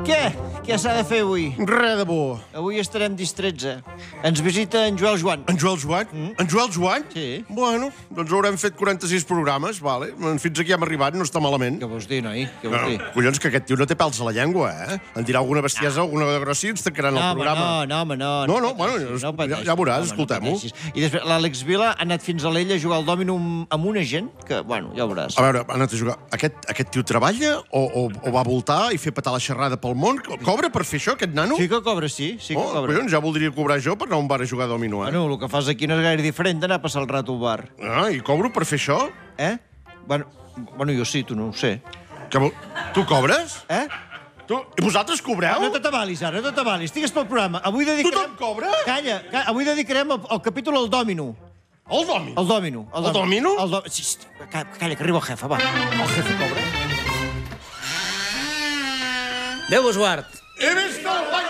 Què? Què s'ha de fer avui? Res de bo. Avui estarem distrets, Ens visita en Joel Joan. En Joel Joan? En Joel Joan? Sí. Bueno, doncs haurem fet 46 programes, vale. Fins aquí hem arribat, no està malament. Què vols dir, noi? Què vols dir? Collons, que aquest tio no té pèls a la llengua, En dirà alguna bestiesa, alguna de grossi, ens tancaran el programa. No, home, no. No, bueno, ja veuràs, escoltem-ho. I després l'Àlex Vila ha anat fins a l'Ella a jugar al dòmino amb una gent que, bueno, ja veuràs. A veure, ha anat a jugar. Aquest tio treballa o va voltar i fer petar la xerrada pel món? Cobra per fer això, aquest nano? Sí que cobra, sí que cobra. Collons, ja voldria cobrar jo per anar a un bar a jugar a dòmino, Bueno, el que fas aquí no és gaire diferent d'anar a passar el rato al bar. I cobro per fer això? Bueno, jo sí, tu no ho sé. Tu cobres? I vosaltres cobreu? No t'atabalis, ara, no t'atabalis. Estigues pel programa. Avui dedicarem... Tothom cobra? Calla, avui dedicarem el capítol al dòmino. El dòmino? El dòmino. El dòmino? Calla, que arriba el jefe, va. El jefe cobra. Adéu, Bosuart. He vist el